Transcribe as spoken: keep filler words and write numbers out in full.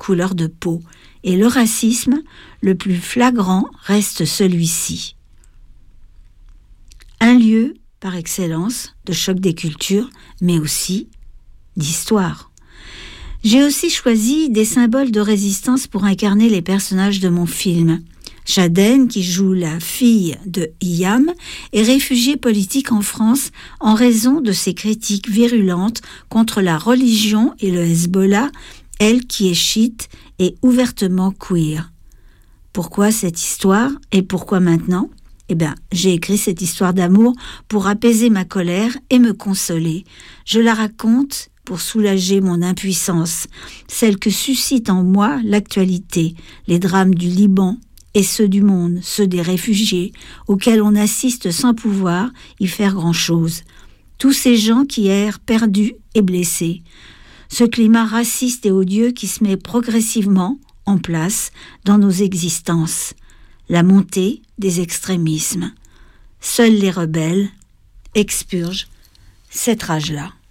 couleur de peau. Et le racisme, le plus flagrant, reste celui-ci. Un lieu, par excellence, de choc des cultures, mais aussi d'histoire. J'ai aussi choisi des symboles de résistance pour incarner les personnages de mon film. Jaden, qui joue la fille de Iyam, est réfugiée politique en France en raison de ses critiques virulentes contre la religion et le Hezbollah, elle qui est chiite et ouvertement queer. Pourquoi cette histoire et pourquoi maintenant ? Eh bien, j'ai écrit cette histoire d'amour pour apaiser ma colère et me consoler. Je la raconte pour soulager mon impuissance, celle que suscite en moi l'actualité, les drames du Liban et ceux du monde, ceux des réfugiés, auxquels on assiste sans pouvoir y faire grand-chose. Tous ces gens qui errent perdus et blessés. Ce climat raciste et odieux qui se met progressivement en place dans nos existences. La montée des extrémismes. Seuls les rebelles expurgent cette rage-là.